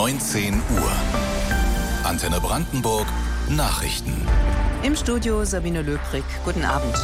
19 Uhr. Antenne Brandenburg, Nachrichten. Im Studio Sabine Löbrig. Guten Abend.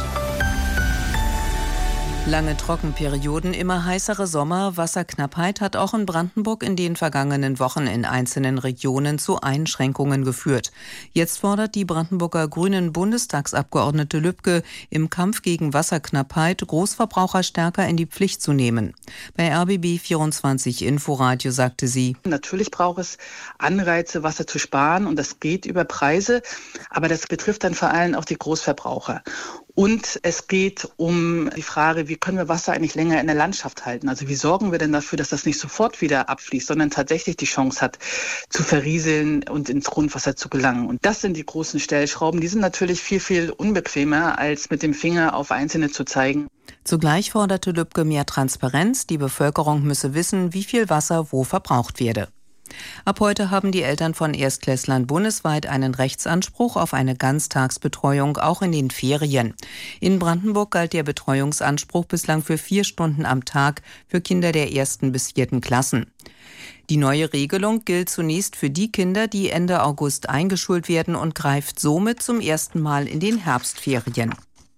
Lange Trockenperioden, immer heißere Sommer, Wasserknappheit hat auch in Brandenburg in den vergangenen Wochen in einzelnen Regionen zu Einschränkungen geführt. Jetzt fordert die Brandenburger Grünen Bundestagsabgeordnete Lübke im Kampf gegen Wasserknappheit Großverbraucher stärker in die Pflicht zu nehmen. Bei RBB 24 Inforadio sagte sie: Natürlich braucht es Anreize, Wasser zu sparen, und das geht über Preise, aber das betrifft dann vor allem auch die Großverbraucher. Und es geht um die Frage, wie können wir Wasser eigentlich länger in der Landschaft halten? Also wie sorgen wir denn dafür, dass das nicht sofort wieder abfließt, sondern tatsächlich die Chance hat, zu verrieseln und ins Grundwasser zu gelangen. Und das sind die großen Stellschrauben. Die sind natürlich viel, viel unbequemer, als mit dem Finger auf Einzelne zu zeigen. Zugleich forderte Lübke mehr Transparenz. Die Bevölkerung müsse wissen, wie viel Wasser wo verbraucht werde. Ab heute haben die Eltern von Erstklässlern bundesweit einen Rechtsanspruch auf eine Ganztagsbetreuung, auch in den Ferien. In Brandenburg galt der Betreuungsanspruch bislang für 4 Stunden am Tag für Kinder der 1. bis 4. Klassen. Die neue Regelung gilt zunächst für die Kinder, die Ende August eingeschult werden, und greift somit zum ersten Mal in den Herbstferien.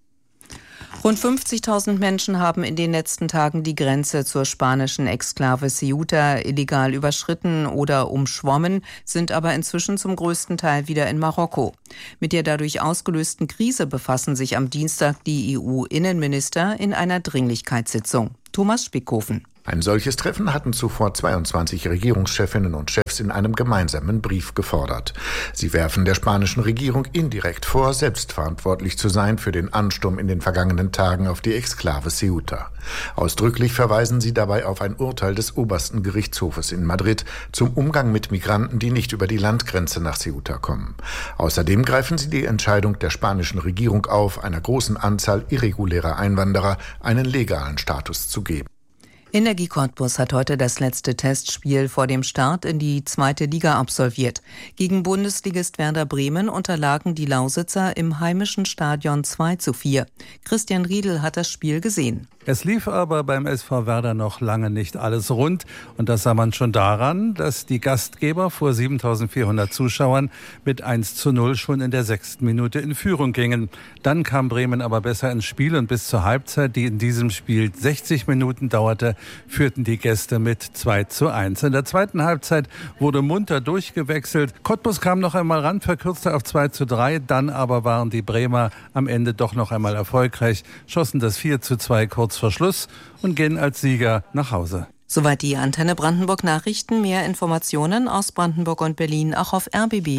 Rund 50.000 Menschen haben in den letzten Tagen die Grenze zur spanischen Exklave Ceuta illegal überschritten oder umschwommen, sind aber inzwischen zum größten Teil wieder in Marokko. Mit der dadurch ausgelösten Krise befassen sich am Dienstag die EU-Innenminister in einer Dringlichkeitssitzung. Thomas Spickhofen. Ein solches Treffen hatten zuvor 22 Regierungschefinnen und Chefs in einem gemeinsamen Brief gefordert. Sie werfen der spanischen Regierung indirekt vor, selbstverantwortlich zu sein für den Ansturm in den vergangenen Tagen auf die Exklave Ceuta. Ausdrücklich verweisen sie dabei auf ein Urteil des obersten Gerichtshofes in Madrid zum Umgang mit Migranten, die nicht über die Landgrenze nach Ceuta kommen. Außerdem greifen sie die Entscheidung der spanischen Regierung auf, einer großen Anzahl irregulärer Einwanderer einen legalen Status zu geben. Energie Cottbus hat heute das letzte Testspiel vor dem Start in die 2. Liga absolviert. Gegen Bundesligist Werder Bremen unterlagen die Lausitzer im heimischen Stadion 2:4. Christian Riedl hat das Spiel gesehen. Es lief aber beim SV Werder noch lange nicht alles rund. Und das sah man schon daran, dass die Gastgeber vor 7.400 Zuschauern mit 1:0 schon in der 6. Minute in Führung gingen. Dann kam Bremen aber besser ins Spiel, und bis zur Halbzeit, die in diesem Spiel 60 Minuten dauerte, führten die Gäste mit 2:1. In der zweiten Halbzeit wurde munter durchgewechselt. Cottbus kam noch einmal ran, verkürzte auf 2:3. Dann aber waren die Bremer am Ende doch noch einmal erfolgreich, schossen das 4:2 kurz vor Schluss und gehen als Sieger nach Hause. Soweit die Antenne Brandenburg Nachrichten. Mehr Informationen aus Brandenburg und Berlin auch auf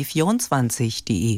rbb24.de.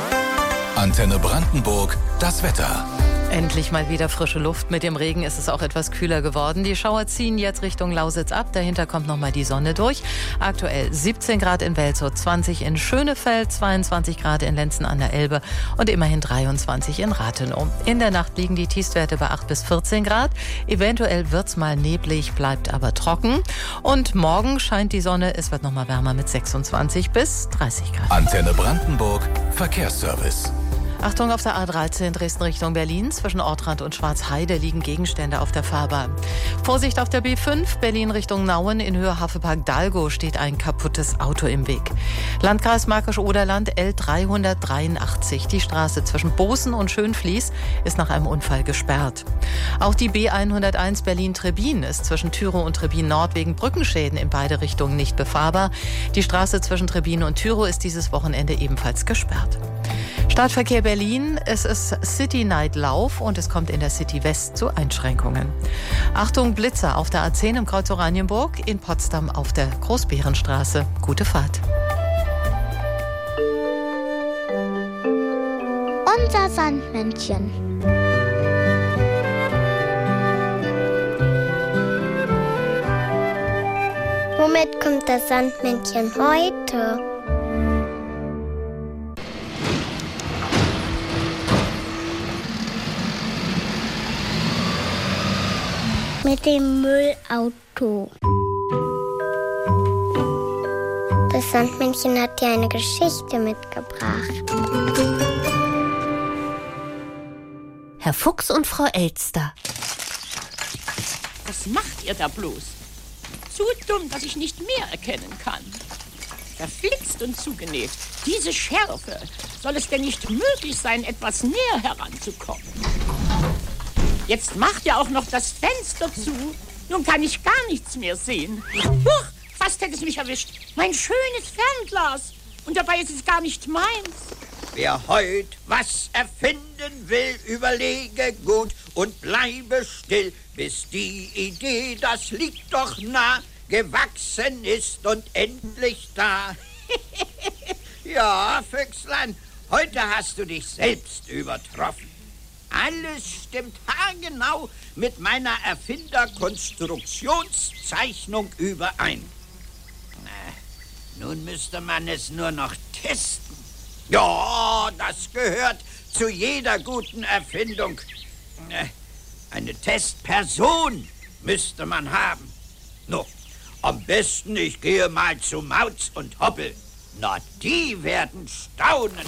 Antenne Brandenburg, das Wetter. Endlich mal wieder frische Luft. Mit dem Regen ist es auch etwas kühler geworden. Die Schauer ziehen jetzt Richtung Lausitz ab. Dahinter kommt nochmal die Sonne durch. Aktuell 17 Grad in Welzow, 20 in Schönefeld, 22 Grad in Lenzen an der Elbe und immerhin 23 in Rathenow. In der Nacht liegen die Tiefstwerte bei 8 bis 14 Grad. Eventuell wird's mal neblig, bleibt aber trocken. Und morgen scheint die Sonne. Es wird nochmal wärmer mit 26 bis 30 Grad. Antenne Brandenburg, Verkehrsservice. Achtung auf der A13 Dresden Richtung Berlin. Zwischen Ortrand und Schwarzheide liegen Gegenstände auf der Fahrbahn. Vorsicht auf der B5 Berlin Richtung Nauen. In Höhe Hafepark-Dalgo steht ein kaputtes Auto im Weg. Landkreis Märkisch-Oderland L383. Die Straße zwischen Bosen und Schönfließ ist nach einem Unfall gesperrt. Auch die B101 Berlin-Trebin ist zwischen Tyrow und Trebin Nord wegen Brückenschäden in beide Richtungen nicht befahrbar. Die Straße zwischen Trebin und Tyrow ist dieses Wochenende ebenfalls gesperrt. Stadtverkehr Berlin, es ist City Night Lauf und es kommt in der City West zu Einschränkungen. Achtung Blitzer auf der A10 im Kreuz Oranienburg, in Potsdam auf der Großbärenstraße. Gute Fahrt. Unser Sandmännchen. Womit kommt das Sandmännchen heute? Mit dem Müllauto. Das Sandmännchen hat dir eine Geschichte mitgebracht. Herr Fuchs und Frau Elster. Was macht ihr da bloß? Zu dumm, dass ich nicht mehr erkennen kann. verflixt und zugenäht. Diese Schärfe. Soll es denn nicht möglich sein, etwas näher heranzukommen? Jetzt macht ja auch noch das Fenster zu. Nun kann ich gar nichts mehr sehen. Huch, fast hätte es mich erwischt. Mein schönes Fernglas. Und dabei ist es gar nicht meins. Wer heut was erfinden will, überlege gut und bleibe still, bis die Idee, das liegt doch nah, gewachsen ist und endlich da. Ja, Füchslein, heute hast du dich selbst übertroffen. Alles stimmt haargenau mit meiner Erfinderkonstruktionszeichnung überein. Nun müsste man es nur noch testen. Ja, das gehört zu jeder guten Erfindung. Eine Testperson müsste man haben. No, am besten ich gehe mal zu Mauz und Hoppel. Na, die werden staunen.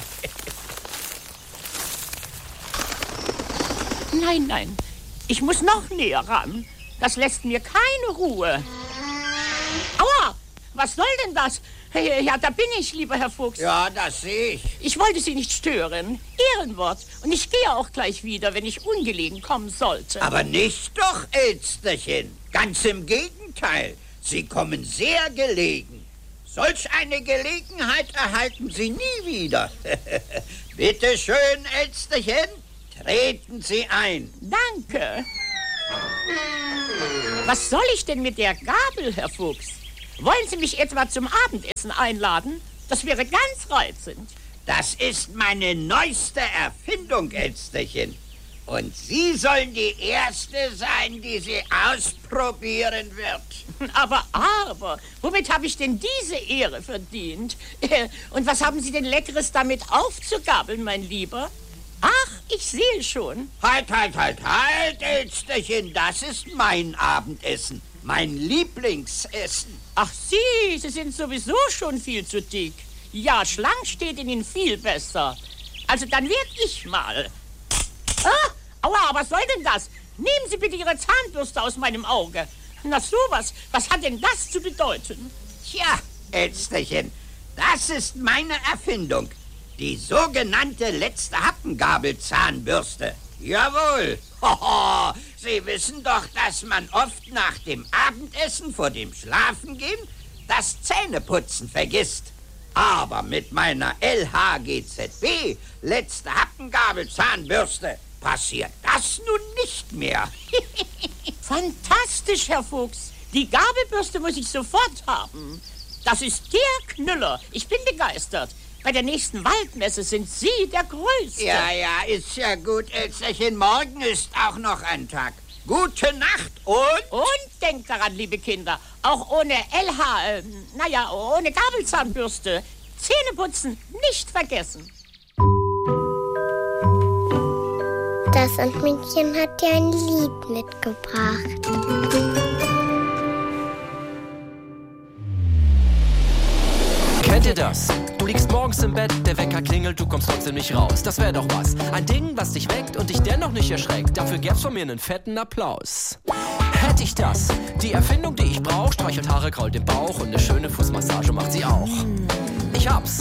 Nein, nein, ich muss noch näher ran. Das lässt mir keine Ruhe. Aua, was soll denn das? Ja, da bin ich, lieber Herr Fuchs. Ja, das sehe ich. Ich wollte Sie nicht stören. Ehrenwort. Und ich gehe auch gleich wieder, wenn ich ungelegen kommen sollte. Aber nicht doch, Elsterchen. Ganz im Gegenteil. Sie kommen sehr gelegen. Solch eine Gelegenheit erhalten Sie nie wieder. Bitte schön, Elsterchen, treten Sie ein. Danke. Was soll ich denn mit der Gabel, Herr Fuchs? Wollen Sie mich etwa zum Abendessen einladen? Das wäre ganz reizend. Das ist meine neueste Erfindung, Elsterchen. Und Sie sollen die Erste sein, die sie ausprobieren wird. Aber, womit habe ich denn diese Ehre verdient? Und was haben Sie denn Leckeres damit aufzugabeln, mein Lieber? Ach, ich sehe schon. Halt, Elsterchen, das ist mein Abendessen. Mein Lieblingsessen. Ach, Sie sind sowieso schon viel zu dick. Ja, schlank steht Ihnen viel besser. Also dann werd ich mal. Aua, was soll denn das? Nehmen Sie bitte Ihre Zahnbürste aus meinem Auge. Na sowas, was hat denn das zu bedeuten? Tja, Elsterchen, das ist meine Erfindung. Die sogenannte letzte Happengabelzahnbürste. Jawohl. Hoho, Sie wissen doch, dass man oft nach dem Abendessen vor dem Schlafengehen das Zähneputzen vergisst. Aber mit meiner LHGZB, letzte Happengabelzahnbürste, passiert das nun nicht mehr. Fantastisch, Herr Fuchs. Die Gabelbürste muss ich sofort haben. Das ist der Knüller. Ich bin begeistert. Bei der nächsten Waldmesse sind Sie der Größte. Ja, ist ja gut, Elsterchen. Morgen ist auch noch ein Tag. Gute Nacht und... Und denkt daran, liebe Kinder, auch ohne ohne Gabelzahnbürste, Zähneputzen nicht vergessen. Das Sandmännchen hat dir ein Lied mitgebracht. Kennt ihr das? Du liegst morgens im Bett, der Wecker klingelt, du kommst trotzdem nicht raus. Das wäre doch was. Ein Ding, was dich weckt und dich dennoch nicht erschreckt. Dafür gäb's von mir einen fetten Applaus. Hätte ich das, die Erfindung, die ich brauch, streichelt Haare, krault den Bauch und eine schöne Fußmassage macht sie auch. Ich hab's,